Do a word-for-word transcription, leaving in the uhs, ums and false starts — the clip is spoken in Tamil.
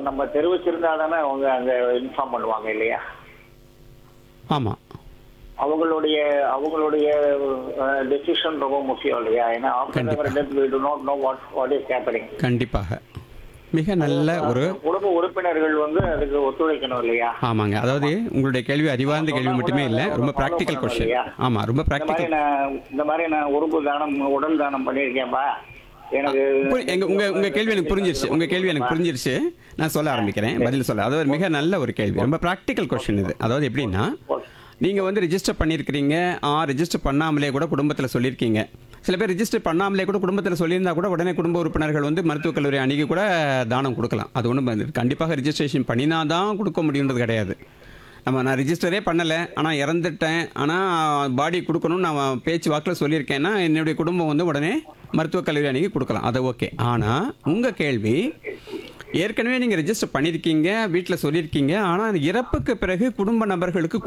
அப்ப நம்ம தெரிவிச்சிருந்தா தானே அவங்க அங்க இன்ஃபார்ம் பண்ணுவாங்க இல்லையா? ஆமாம். அவங்களுடைய அவங்களுடைய டெசிஷன் ரொம்ப முக்கியம் இல்லையா? ஏன்னா after death we do not know what what is happening. கண்டிப்பாக மிக நல்ல ஒரு குடும்ப உறுப்பினர்கள் வந்து அதுக்கு ஒத்துழைக்கணும் இல்லையா? ஆமாங்க. அதாவது உங்களுடைய கேள்வி அறிவார்ந்த கேள்வி மட்டுமே இல்லை, ரொம்ப ப்ராக்டிக்கல் கொஸ்டின். ஆமாம், ரொம்ப இந்த மாதிரி ப்ராக்டிக்கல். நான் இந்த மாதிரி நான் உறுப்பு தானம் உடல் தானம் பண்ணியிருக்கேன்பா. எனக்கு எங்க உங்க உங்க கேள்வி எனக்கு புரிஞ்சிருச்சு. உங்க கேள்வி எனக்கு புரிஞ்சிருச்சு. நான் சொல்ல ஆரம்பிக்கிறேன், பதில் சொல்ல. அதாவது மிக நல்ல ஒரு கேள்வி, ரொம்ப ப்ராக்டிக்கல் கொஸ்டின் இது. அதாவது எப்படின்னா, நீங்கள் வந்து ரிஜிஸ்டர் பண்ணியிருக்கிறீங்க, ஆ ரிஜிஸ்டர் பண்ணாமலே கூட குடும்பத்தில் சொல்லியிருக்கீங்க. சில பேர் ரிஜிஸ்டர் பண்ணாமலே கூட குடும்பத்தில் சொல்லியிருந்தா கூட உடனே குடும்ப உறுப்பினர்கள் வந்து மருத்துவக் கல்லூரி அணுகி கூட தானம் கொடுக்கலாம். அது ஒன்றும் கண்டிப்பாக ரிஜிஸ்ட்ரேஷன் பண்ணினா தான் கொடுக்க முடியுன்றது கிடையாது. நம்ம நான் ரிஜிஸ்டரே பண்ணலை, ஆனால் இறந்துட்டேன், ஆனால் பாடி கொடுக்கணும்னு நான் பேச்சு வாக்கில் சொல்லியிருக்கேன்னா என்னுடைய குடும்பம் வந்து உடனே மருத்துவக் கல்லூரி அணுகி கொடுக்கலாம். அது ஓகே. ஆனால் உங்கள் கேள்வி, ஏற்கனவே நீங்கள் ரெஜிஸ்டர் பண்ணியிருக்கீங்க, வீட்டில் சொல்லியிருக்கீங்க, ஆனால் இறப்புக்கு பிறகு குடும்ப நபர்களுக்கு